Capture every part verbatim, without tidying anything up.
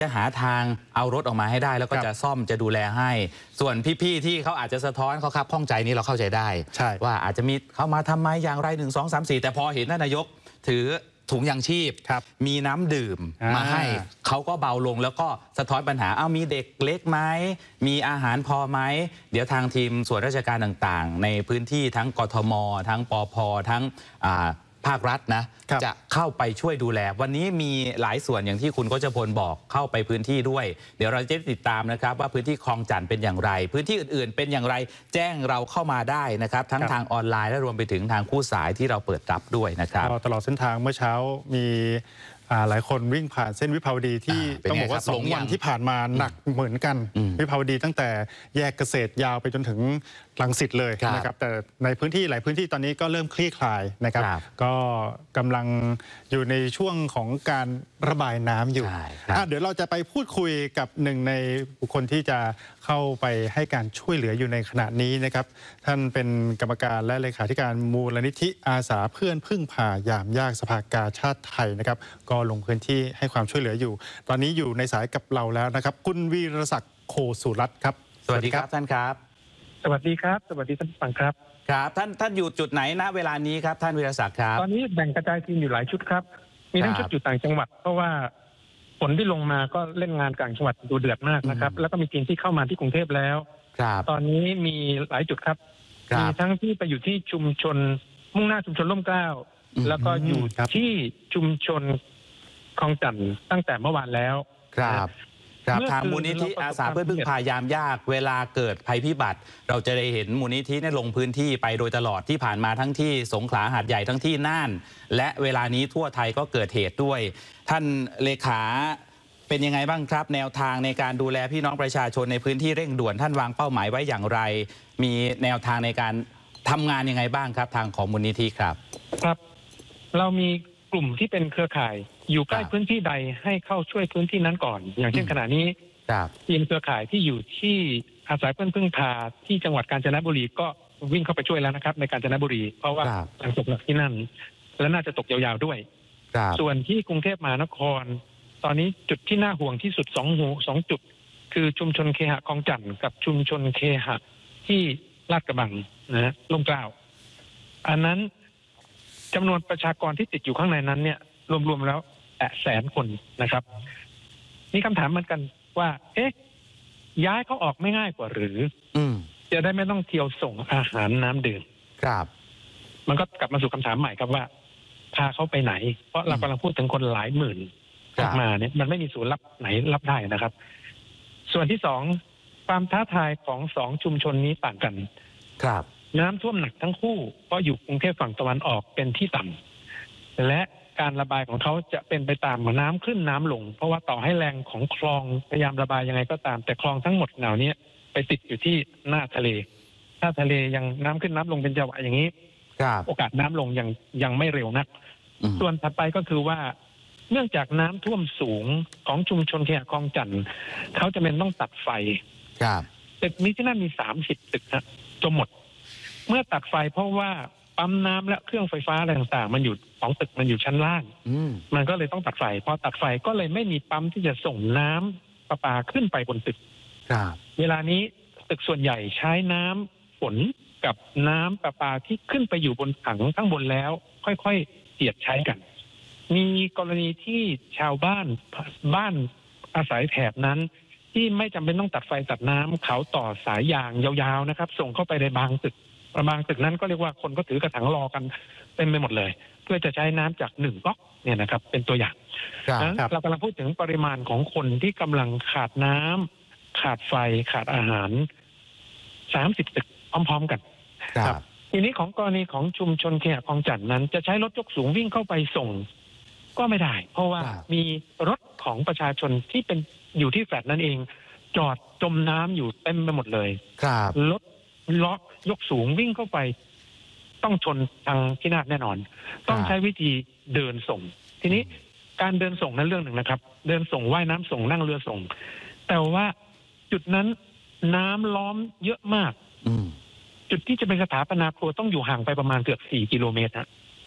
จะหาทางเอารถออกมาให้ได้แล้วก็จะซ่อมจะดูแลให้ส่วนพี่ๆที่เขาอาจจะสะท้อนเขาครับข้องใจนี้เราเข้าใจได้ว่าอาจจะมีเขามาทำไมอย่างไรหนึ่งสองสามสี่แต่พอเห็นท่านนายกถือถุงยางชีพมีน้ำดื่มมาให้เขาก็เบาลงแล้วก็สะท้อนปัญหาเอามีเด็กเล็กไหมมีอาหารพอไหมเดี๋ยวทางทีมส่วนราชการต่างๆในพื้นที่ทั้งกทมทั้งปพทั้งภาครัฐนะจะเข้าไปช่วยดูแลวันนี้มีหลายส่วนอย่างที่คุณโกจพลบอกเข้าไปพื้นที่ด้วยเดี๋ยวเราจะติดตามนะครับว่าพื้นที่คลองจันทน์เป็นอย่างไรพื้นที่อื่นๆเป็นอย่างไรแจ้งเราเข้ามาได้นะครับทั้งทางออนไลน์และรวมไปถึงทางคู่สายที่เราเปิดรับด้วยนะครับตลอดเส้นทางเมื่อเช้ามีหลายคนวิ่งผ่านเส้นวิภาวดีที่ต้องบอกว่าสองวันที่ผ่านมาหนักเหมือนกันวิภาวดีตั้งแต่แยกเกษตรยาวไปจนถึงรังสิตเลยนะครับแต่ในพื้นที่หลายพื้นที่ตอนนี้ก็เริ่มคลี่คลายนะครับก็กำลังอยู่ในช่วงของการระบายน้ำอยู่เดี๋ยวเราจะไปพูดคุยกับหนึ่งในบุคคลที่จะเข้าไปให้การช่วยเหลืออยู่ในขณะนี้นะครับท่านเป็นกรรมการและเลขาธิการมูลนิธิอาสาเพื่อนพึ่งพายามยากสภากาชาติไทยนะครับก็ลงพื้นที่ให้ความช่วยเหลืออยู่ตอนนี้อยู่ในสายกับเราแล้วนะครับคุณวีรศักดิ์โคสุรัตน์ครับสวัสดีครับท่านครับสวัสดีครับสวัสดีท่านฟังครับครับท่านท่านอยู่จุดไหนณเวลานี้ครับท่านวีรศักดิ์ครับตอนนี้แบ่งกระจายทีมอยู่หลายชุดครับมีทั้งชุดอยู่ต่างจังหวัดเพราะว่าฝนที่ลงมาก็เล่นงานต่างจังหวัดดูเดือดมากนะครับแล้วก็มีทีมที่เข้ามาที่กรุงเทพแล้วตอนนี้มีหลายจุดครับมีทั้งที่ไปอยู่ที่ชุมชนมุ่งหน้าชุมชนร่มเกล้าแล้วก็อยู่ที่ชุมชนคลองจันทน์ตั้งแต่เมื่อวานแล้วครับครับทางมูลนิธิอาสาเพื่อนพึ่งพายามยากเวลาเกิดภัยพิบัติเราจะได้เห็นมูลนิธิได้ลงพื้นที่ไปโดยตลอดที่ผ่านมาทั้งที่สงขลาหาดใหญ่ทั้งที่น่านและเวลานี้ทั่วไทยก็เกิดเหตุด้วยท่านเลขาเป็นยังไงบ้างครับแนวทางในการดูแลพี่น้องประชาชนในพื้นที่เร่งด่วนท่านวางเป้าหมายไว้อย่างไรมีแนวทางในการทำงานยังไงบ้างครับทางของมูลนิธิครับครับเรามีกลุ่มที่เป็นเครือข่ายอยู่ใกล้พื้นที่ใดให้เข้าช่วยพื้นที่นั้นก่อนอย่างเช่นขณะนี้ทีมเครือข่ายที่อยู่ที่อาสาเพื่อนพึ่งพาที่จังหวัดกาญจนบุรีก็วิ่งเข้าไปช่วยแล้วนะครับในกาญจนบุรีเพราะว่าฝนตกหนักที่นั่นและน่าจะตกยาวๆด้วยส่วนที่กรุงเทพมหานครตอนนี้จุดที่น่าห่วงที่สุดสองหูสองจุดคือชุมชนเคหะคลองจันทน์กับชุมชนเคหะที่ลาดกระบังนะฮะร่มเกล้าอันนั้นจำนวนประชากรที่ติดอยู่ข้างในนั้นเนี่ยรวมๆแล้วแปดแสนคนนะครับมีคำถามเหมือนกันว่าเอ๊ะย้ายเขาออกไม่ง่ายกว่าหรืออืมจะได้ไม่ต้องเที่ยวส่งอาหารน้ำดื่มครับมันก็กลับมาสู่คำถามใหม่ครับว่าพาเขาไปไหนเพราะเรากำลังพูดถึงคนหลายหมื่นมาเนี่ยมันไม่มีศูนย์รับไหนรับได้นะครับส่วนที่สองความท้าทายของสองชุมชนนี้ต่างกันครับน้ำท่วมหนักทั้งคู่เพราะอยู่กรุงเทพฝั่งตะวันออกเป็นที่ต่ำและการระบายของเขาจะเป็นไปตามน้ำขึ้นน้ำลงเพราะว่าต่อให้แรงของคลองพยายามระบายยังไงก็ตามแต่คลองทั้งหมดเหล่านี้ไปติดอยู่ที่หน้าทะเลถ้าทะเลยังน้ำขึ้นน้ำลงเป็นจังหวะอย่างนี้โอกาสน้ำลงยังยังไม่เร็วนักส่วนถัดไปก็คือว่าเนื่องจากน้ำท่วมสูงของชุมชนเคหะคลองจันทน์เขาจะเป็นต้องตัดไฟตึกนี้ที่นั่นมีสามสิบตึกนะจมหมดเมื่อตัดไฟเพราะว่าปั๊มน้ำและเครื่องไฟฟ้าอะไรต่างๆมันอยู่ของตึกมันอยู่ชั้นล่างมันก็เลยต้องตัดไฟพอตัดไฟก็เลยไม่มีปั๊มที่จะส่งน้ำประปาขึ้นไปบนตึกเวลานี้ตึกส่วนใหญ่ใช้น้ำฝนกับน้ำประปาที่ขึ้นไปอยู่บนถังข้างบนแล้วค่อยๆเสียดใช้กันมีกรณีที่ชาวบ้านบ้านอาศัยแถบนั้นที่ไม่จำเป็นต้องตัดไฟตัดน้ำเขาต่อสายยางยาวๆนะครับส่งเข้าไปในบางตึกบางตึกนั้นก็เรียกว่าคนก็ถือกระถางรอกันเต็มไปหมดเลยเพื่อจะใช้น้ำจากหนึ่งก๊อกเนี่ยนะครับเป็นตัวอย่างเรากำลังพูดถึงปริมาณของคนที่กำลังขาดน้ำขาดไฟขาดอาหารสามสิบตึกพร้อมๆกันครับทีนี้ของกรณีของชุมชนเคหะคลองจันทน์นั้นจะใช้รถยกสูงวิ่งเข้าไปส่งก็ไม่ได้เพราะว่ามีรถของประชาชนที่เป็นอยู่ที่แฟลตนั้นเองจอดจมน้ำอยู่เต็มไปหมดเลยรถล้อยกสูงวิ่งเข้าไปต้องชนทางพินาศแน่นอนต้องใช้วิธีเดินส่งทีนี้การเดินส่งนั้นเรื่องหนึ่งนะครับเดินส่งว่ายน้ำส่งนั่งเรือส่งแต่ว่าจุดนั้นน้ำล้อมเยอะมากจุดที่จะเป็นสถาปนาครัวต้องอยู่ห่างไปประมาณเกือบสี่กิโลเมตร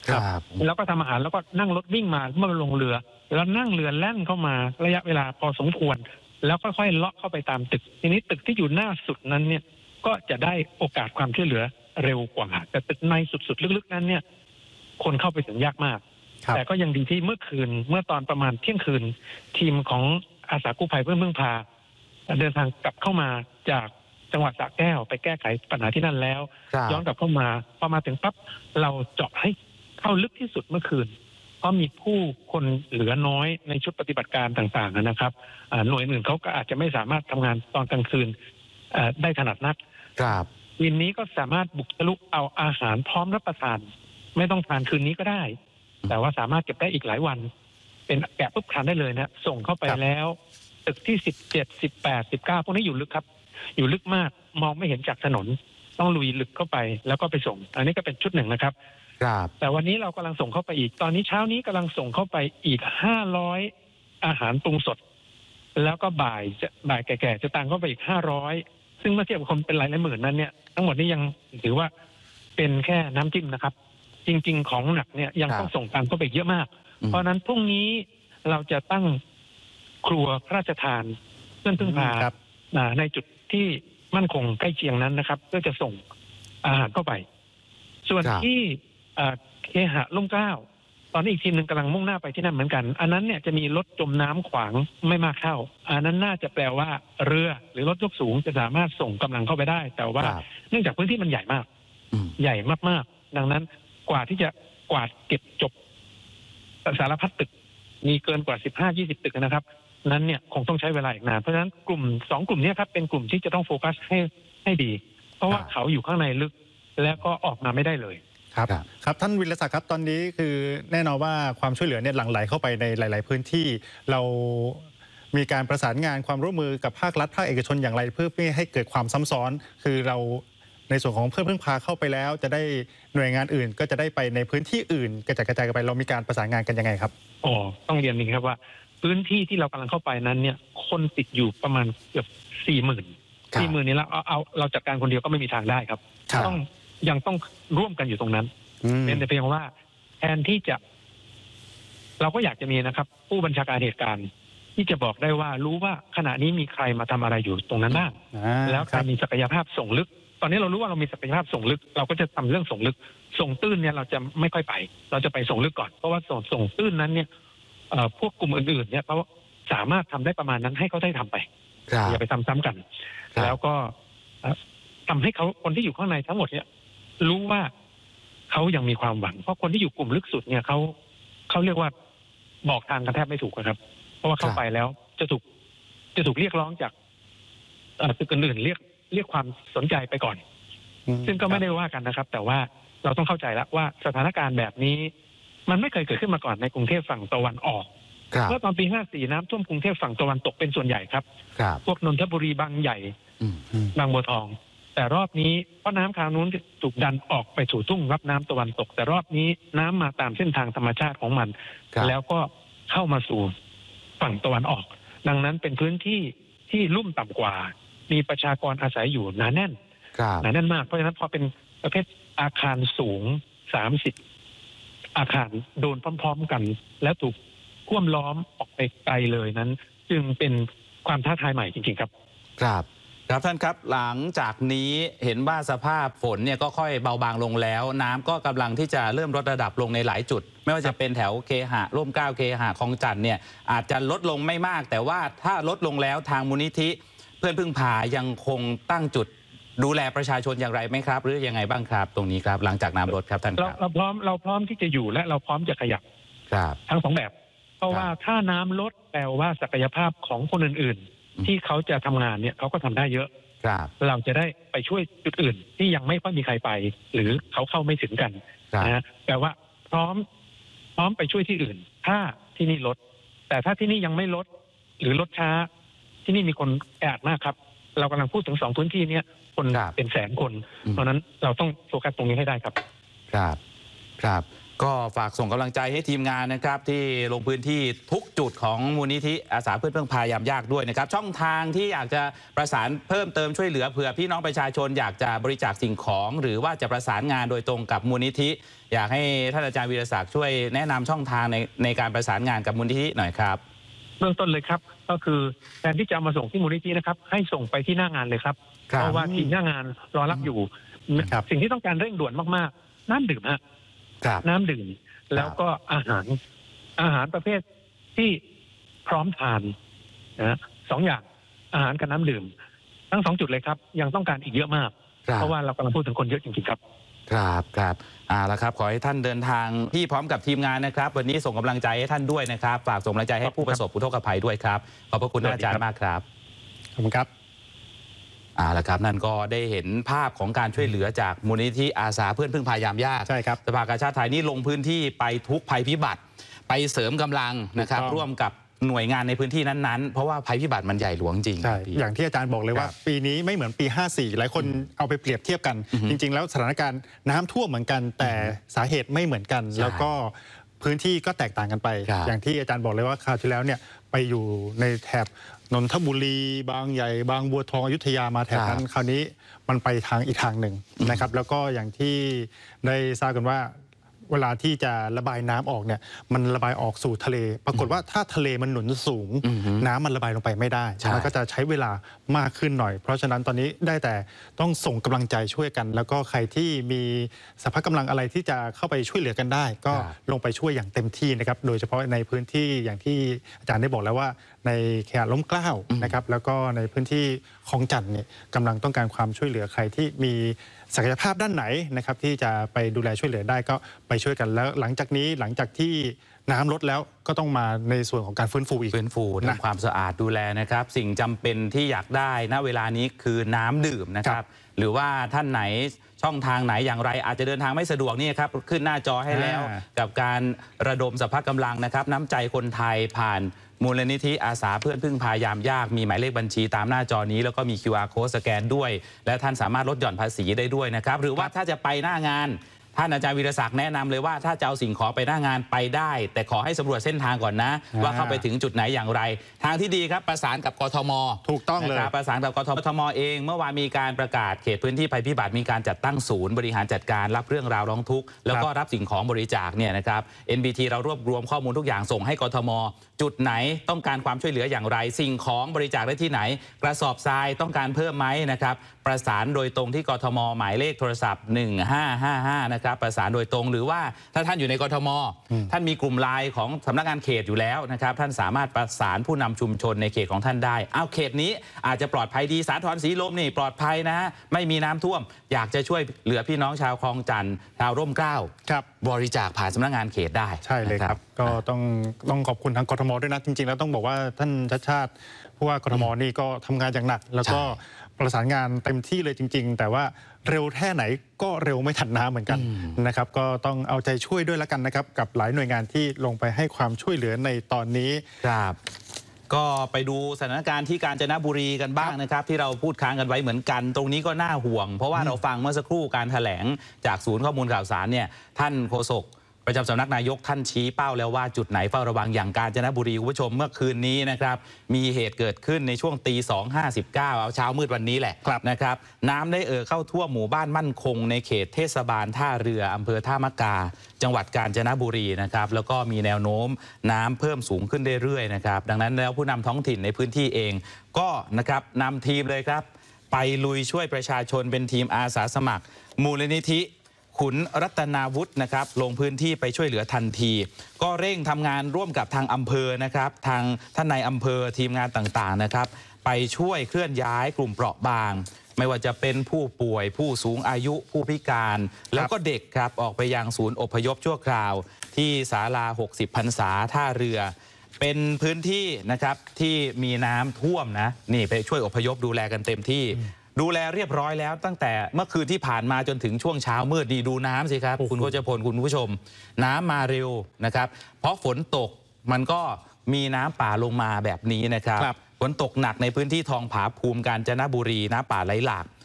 ครับแล้วก็ทำอาหารแล้วก็นั่งรถวิ่งมาเมื่อลงเรือแล้วนั่งเรือแล่นเข้ามาระยะเวลาพอสมควรแล้วค่อยๆเลาะเข้าไปตามตึกทีนี้ตึกที่อยู่หน้าสุดนั้นเนี่ยก็จะได้โอกาสความช่วยเหลือเร็วกว่าแต่ตึกในสุดๆลึกๆนั้นเนี่ยคนเข้าไปถึงยากมากแต่ก็ยังดีที่เมื่อคืนเมื่อตอนประมาณเที่ยงคืนทีมของอาสากู้ภัยเพื่อนพึ่งพาเดินทางกลับเข้ามาจากจังหวัดสระแก้วไปแก้ไขปัญหาที่นั่นแล้วย้อนกลับเข้ามาพอมาถึงปั๊บเราเจาะให้เข้าลึกที่สุดเมื่อคืนเพราะมีผู้คนเหลือน้อยในชุดปฏิบัติการต่างๆนะครับหน่วยอื่นเขาก็อาจจะไม่สามารถทำงานตอนกลางคืนได้ถนัดนักครับทีนี้ก็สามารถบุกทะลุเอาอาหารพร้อมรับประทานไม่ต้องทานคืนนี้ก็ได้แต่ว่าสามารถเก็บได้อีกหลายวันเป็นแกะปุ๊บทานได้เลยนะส่งเข้าไปแล้วตึกที่สิบเจ็ด สิบแปด สิบเก้าพวกนี้อยู่ลึกครับอยู่ลึกมากมองไม่เห็นจากถนนต้องลุยลึกเข้าไปแล้วก็ไปส่งอันนี้ก็เป็นชุดหนึ่งนะครับครับแต่วันนี้เรากำลังส่งเข้าไปอีกตอนนี้เช้านี้กำลังส่งเข้าไปอีกห้าร้อยอาหารปรุงสดแล้วก็บ่ายจะบ่ายแก่ๆจะตามเข้าไปอีกห้าร้อยซึ่งเมื่อเทียบกับคนเป็นหลายหลายหมื่นนั้นเนี่ยทั้งหมดนี้ยังถือว่าเป็นแค่น้ำจิ้มนะครับจริงๆของหนักเนี่ยยังต้องส่งตามเข้าไปเยอะมากเพราะนั้นพรุ่งนี้เราจะตั้งครัวพระราชทานเพื่อนพึ่งพาในจุดที่มั่นคงใกล้เคียงนั้นนะครับเพื่อจะส่งอาหารเข้าไปส่วนที่เคหะร่มเกล้าตอนนี้อีกทีมหนึ่งกำลังมุ่งหน้าไปที่นั่นเหมือนกันอันนั้นเนี่ยจะมีรถจมน้ำขวางไม่มากเข้าอันนั้นน่าจะแปลว่าเรือหรือรถยกสูงจะสามารถส่งกำลังเข้าไปได้แต่ว่าเนื่องจากพื้นที่มันใหญ่มากใหญ่มากๆดังนั้นกว่าที่จะกวาดเก็บจบสารพัดตึกมีเกินกว่า สิบห้า ยี่สิบ ตึกนะครับนั้นเนี่ยคงต้องใช้เวลาอีกนานเพราะฉะนั้นกลุ่มสองกลุ่มนี้ครับเป็นกลุ่มที่จะต้องโฟกัสให้ให้ดีเพราะว่าเขาอยู่ข้างในลึกแล้วก็ออกมาไม่ได้เลยครับครับท่านวิรศักดิ์ครับตอนนี้คือแน่นอนว่าความช่วยเหลือเนี่ยหลั่งไหลเข้าไปในหลายๆพื้นที่เรามีการประสานงานความร่วมมือกับภาครัฐภาคเอกชนอย่างไรเพื่อไม่ให้เกิดความซ้ำซ้อนคือเราในส่วนของเพื่อนพึ่งพาเข้าไปแล้วจะได้หน่วยงานอื่นก็จะได้ไปในพื้นที่อื่นกระจายกระจายกันไปเรามีการประสานงานกันยังไงครับอ๋อต้องเรียนนี้ครับว่าพื้นที่ที่เรากำลังเข้าไปนั้นเนี่ยคนติดอยู่ประมาณเกือบสี่หมื่นสี่หมื่นนี้แล้วเอาเอาเราจัดการคนเดียวก็ไม่มีทางได้ครับต้องยังต้องร่วมกันอยู่ตรงนั้นเป็นแต่เพียงว่าแทนที่จะเราก็อยากจะมีนะครับผู้บัญชาการเหตุการณ์ที่จะบอกได้ว่ารู้ว่าขณะนี้มีใครมาทำอะไรอยู่ตรงนั้นบ้างแล้วใครมีศักยภาพส่งลึกตอนนี้เรารู้ว่าเรามีศักยภาพส่งลึกเราก็จะทำเรื่องส่งลึกส่งตื้นเนี่ยเราจะไม่ค่อยไปเราจะไปส่งลึกก่อนเพราะว่าส่งส่งตื้นนั้นเนี่ยพวกกลุ่มอื่นๆเนี่ยเขาสามารถทำได้ประมาณนั้นให้เขาได้ทำไปอย่าไปทำซ้ำกันแล้วก็ทำให้เขาคนที่อยู่ข้างในทั้งหมดเนี่ยรู้ว่าเขายังมีความหวังเพราะคนที่อยู่กลุ่มลึกสุดเนี่ยเขาเขาเรียกว่าบอกทางกันแทบไม่ถูกครับเพราะว่าเข้าไปแล้วจะถูกจะถูกเรียกร้องจากตึกอื่นๆเรียกเรียกความสนใจไปก่อนซึ่งก็ไม่ได้ว่ากันนะครับแต่ว่าเราต้องเข้าใจแล้วว่าสถานการณ์แบบนี้มันไม่เคยเกิดขึ้นมาก่อนในกรุงเทพฝั่งตะวันออกเมื่อตอนปีห้าสี่น้ำท่วมกรุงเทพฝั่งตะวันตกเป็นส่วนใหญ่ครับพวกนนทบุรีบางใหญ่บางบัวทองแต่รอบนี้เพราะน้ำคราวนู้นถูกดันออกไปสู่ทุ่งรับน้ำตะวันตกแต่รอบนี้น้ำมาตามเส้นทางธรรมชาติของมันแล้วก็เข้ามาสู่ฝั่งตะวันออกดังนั้นเป็นพื้นที่ที่ลุ่มต่ำกว่ามีประชากรอาศัยอยู่หนาแน่นหนาแน่นมากเพราะฉะนั้นพอเป็นประเภทอาคารสูงสามสิบอาคารโดนพร้อมๆกันแล้วถูกท่วมล้อมออกไปไกลเลยนั้นจึงเป็นความท้าทายใหม่จริงๆครับครับครับท่านครับหลังจากนี้เห็นว่าสภาพฝนเนี่ยก็ค่อยเบาบางลงแล้วน้ำก็กำลังที่จะเริ่มลดระดับลงในหลายจุดไม่ว่าจะเป็นแถวเคหะร่มเกล้าเคหะคลองจันทน์เนี่ยอาจจะลดลงไม่มากแต่ว่าถ้าลดลงแล้วทางมูลนิธิเพื่อนพึ่งพายังคงตั้งจุดดูแลประชาชนอย่างไรไหมครับหรือยังไงบ้างครับตรงนี้ครับหลังจากน้ำลดครับท่านครับเราพร้อมเราพร้อมที่จะอยู่และเราพร้อมจะขยับครับทั้งสองแบบเพราะว่าถ้าน้ำลดแปลว่าศักยภาพของคนอื่นๆที่เขาจะทำงานเนี่ยเขาก็ทำได้เยอะเราจะได้ไปช่วยจุดอื่นที่ยังไม่ค่อยมีใครไปหรือเขาเข้าไม่ถึงกันนะแปลว่าพร้อมพร้อมไปช่วยที่อื่นถ้าที่นี่ลดแต่ถ้าที่นี่ยังไม่ลดหรือลดช้าที่นี่มีคนแออัดมากครับเรากำลังพูดถึงสองพื้นที่นี้คนเป็นแสนคนเพราะนั้นเราต้องโฟกัสตรงนี้ให้ได้ครับครับครับก็ฝากส่งกำลังใจให้ทีมงานนะครับที่ลงพื้นที่ทุกจุดของมูลนิธิอาสาเพื่อนเพิ่งพายามยากด้วยนะครับช่องทางที่อยากจะประสานเพิ่มเติมช่วยเหลือเผื่อพี่น้องประชาชนอยากจะบริจาคสิ่งของหรือว่าจะประสานงานโดยตรงกับมูลนิธิอยากให้ท่านอาจารย์วีรศักดิ์ช่วยแนะนำช่องทางในในการประสานงานกับมูลนิธิหน่อยครับเบื้องต้นเลยครับก็คือแทนที่จะมาส่งที่มูลนิธินะครับให้ส่งไปที่หน้างานเลยครับเพราะว่าทีมหน้างานรอรับอยู่สิ่งที่ต้องการเร่งด่วนมากๆน้ำดื่มฮะน้ำดื่มแล้วก็อาหารอาหารประเภทที่พร้อมทานนะสองอย่างอาหารกับน้ำดื่มทั้งสองจุดเลยครับยังต้องการอีกเยอะมากเพราะว่าเรากำลังพูดถึงคนเยอะจริงๆครับครับครับอ่าแล้วครับขอให้ท่านเดินทางที่พร้อมกับทีมงานนะครับวันนี้ส่งกำลังใจให้ท่านด้วยนะครับฝากส่งกำลังใจให้ผู้ประสบอุทกภัยด้วยครับขอบพระคุณอาจารย์มากครับขอบคุณครับอ่าแล้วครับนั่นก็ได้เห็นภาพของการช่วยเหลือจากมูลนิธิอาสาเพื่อนพึ่งพายามยากใช่ครับสภากาชาติไทยนี่ลงพื้นที่ไปทุกภัยพิบัติไปเสริมกำลังนะครับร่วมกับหน่วยงานในพื้นที่นั้นๆเพราะว่าภัยพิบัติมันใหญ่หลวงจริงใช่อย่างที่อาจารย์บอกเลยว่าปีนี้ไม่เหมือนปีห้าสี่หลายคนเอาไปเปรียบเทียบกันจริงๆแล้วสถานการณ์น้ำท่วมเหมือนกันแต่สาเหตุไม่เหมือนกันแล้วก็พื้นที่ก็แตกต่างกันไปอย่างที่อาจารย์บอกเลยว่าคราวที่แล้วเนี่ยไปอยู่ในแถบนนทบุรีบางใหญ่บางบัวทองอยุธยามาแถบนั้นคราวนี้มันไปทางอีกทางหนึ่งนะครับแล้วก็อย่างที่ได้ทราบกันว่าเวลาที่จะระบายน้ำออกเนี่ยมันระบายออกสู่ทะเลปรากฏว่าถ้าทะเลมันหนุนสูงน้ำมันระบายลงไปไม่ได้มันก็จะใช้เวลามากขึ้นหน่อยเพราะฉะนั้นตอนนี้ได้แต่ต้องส่งกำลังใจช่วยกันแล้วก็ใครที่มีสภาพกำลังอะไรที่จะเข้าไปช่วยเหลือกันได้ก็ลงไปช่วยอย่างเต็มที่นะครับโดยเฉพาะในพื้นที่อย่างที่อาจารย์ได้บอกแล้วว่าในเขตล้มเกล้านะครับแล้วก็ในพื้นที่คลองจันทน์เนี่ยกำลังต้องการความช่วยเหลือใครที่มีศักยภาพด้านไหนนะครับที่จะไปดูแลช่วยเหลือได้ก็ไปช่วยกันแล้วหลังจากนี้หลังจากที่น้ำลดแล้วก็ต้องมาในส่วนของการฟื้นฟูอีกฟื้นฟูทำความสะอาดดูแลนะครับสิ่งจำเป็นที่อยากได้ณเวลานี้คือน้ำดื่มนะครับหรือว่าท่านไหนช่องทางไหนอย่างไรอาจจะเดินทางไม่สะดวกนี่ครับขึ้นหน้าจอให้แล้วกับการระดมสภาพกำลังนะครับน้ำใจคนไทยผ่านมูลนิธิอาสาเพื่อนพึ่งพายามยากมีหมายเลขบัญชีตามหน้าจอนี้แล้วก็มี คิว อาร์ Code สแกนด้วยและท่านสามารถลดหย่อนภาษีได้ด้วยนะครับหรือว่าถ้าจะไปหน้างานท่านอาจารย์วีรศักดิ์แนะนำเลยว่าถ้าจะเอาสิ่งของไปหน้างานไปได้แต่ขอให้สำรวจเส้นทางก่อนนะว่าเข้าไปถึงจุดไหนอย่างไรทางที่ดีครับประสานกับกทมถูกต้องเลยประสานกับกทมเองเมื่อวานมีการประกาศเขตพื้นที่ภัยพิบัติมีการจัดตั้งศูนย์บริหารจัดการรับเรื่องราวร้องทุกข์แล้วก็รับสิ่งของบริจาคเนี่ยนะครับ เอ็น บี ที เรารวบรวมข้อมูลทุกอย่างส่งให้กทมจุดไหนต้องการความช่วยเหลืออย่างไรสิ่งของบริจาคได้ที่ไหนกระสอบทรายต้องการเพิ่มไหมนะครับประสานโดยตรงที่กทมหมายเลขโทรศัพท์หนึ่งห้าห้าห้านะครับประสานโดยตรงหรือว่าถ้าท่านอยู่ในกทมท่านมีกลุ่มไลน์ของสำนักงานเขตอยู่แล้วนะครับท่านสามารถประสานผู้นำชุมชนในเขตของท่านได้เอาเขตนี้อาจจะปลอดภัยดีสาทรสีลมนี่ปลอดภัยนะไม่มีน้ำท่วมอยากจะช่วยเหลือพี่น้องชาวคลองจันทร์ชาวร่มเกล้าบริจาคผ่านสำนักงานเขตได้ใช่เลยครับก็ต้องต้องขอบคุณทางกทมด้วยนะจริงๆแล้วต้องบอกว่าท่านชัชชาติผู้ว่ากทมนี่ก็ทำงานอย่างหนักแล้วก็ประสานงานเต็มที่เลยจริงๆแต่ว่าเร็วแค่ไหนก็เร็วไม่ทันน้ำเหมือนกันนะครับก็ต้องเอาใจช่วยด้วยแล้วกันนะครับกับหลายหน่วยงานที่ลงไปให้ความช่วยเหลือในตอนนี้ครับก็ไปดูสถานการณ์ที่กาญจนบุรีกันบ้างนะครับที่เราพูดค้างกันไว้เหมือนกันตรงนี้ก็น่าห่วงเพราะว่าเราฟังเมื่อสักครู่การแถลงจากศูนย์ข้อมูลข่าวสารเนี่ยท่านโฆษกประจำสำนักนายกท่านชี้เป้าแล้วว่าจุดไหนเฝ้าระวังอย่างกาญจนบุรีคุณผู้ชมเมื่อคืนนี้นะครับมีเหตุเกิดขึ้นในช่วงตีสองห้าสิบเก้าเอาเช้ามืดวันนี้แหละนะครับน้ำได้เอ่อเข้าท่วมหมู่บ้านมั่นคงในเขตเทศบาลท่าเรืออำเภอท่ามะกาจังหวัดกาญจนบุรีนะครับแล้วก็มีแนวโน้มน้ำเพิ่มสูงขึ้นเรื่อยๆนะครับดังนั้นแล้วผู้นำท้องถิ่นในพื้นที่เองก็นะครับนำทีมเลยครับไปลุยช่วยประชาชนเป็นทีมอาสาสมัครมูลนิธิขุนรัตนาวุฒินะครับลงพื้นที่ไปช่วยเหลือทันทีก็เร่งทำงานร่วมกับทางอำเภอนะครับทางท่านนายอำเภอทีมงานต่างๆนะครับไปช่วยเคลื่อนย้ายกลุ่มเปราะบางไม่ว่าจะเป็นผู้ป่วยผู้สูงอายุผู้พิการแล้วก็เด็กครับออกไปยังศูนย์อพยพชั่วคราวที่ศาลาหกสิบพรรษาท่าเรือเป็นพื้นที่นะครับที่มีน้ำท่วมนะนี่ไปช่วยอพยพดูแลกันเต็มที่ดูแลเรียบร้อยแล้วตั้งแต่เมื่อคืนที่ผ่านมาจนถึงช่วงเช้ามืดดีดูน้ำสิครับคุณโกจพลคุณผู้ชมน้ำมาเร็วนะครับเพราะฝนตกมันก็มีน้ำป่าลงมาแบบนี้นะครับฝนตกหนักในพื้นที่ทองผาภูมิกาญจนบุรีน้ำป่าไหลหลาก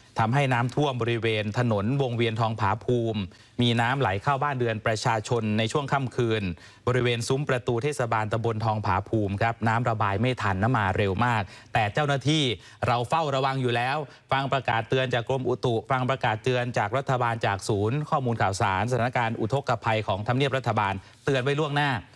ทำให้น้ำท่วมบริเวณถนนวงเวียนทองผาภูมิมีน้ำไหลเข้าบ้านเรือนประชาชนในช่วงค่ำคืนบริเวณซุ้มประตูเทศบาลตำบลทองผาภูมิครับน้ำระบายไม่ทันน้ำมาเร็วมากแต่เจ้าหน้าที่เราเฝ้าระวังอยู่แล้วฟังประกาศเตือนจากกรมอุตุฟังประกาศเตือนจากรัฐบาลจากศูนย์ข้อมูลข่าวสารสถานการณ์อุทกภัยของทำเนียบรัฐบาลเตือนไว้ล่วงหน้า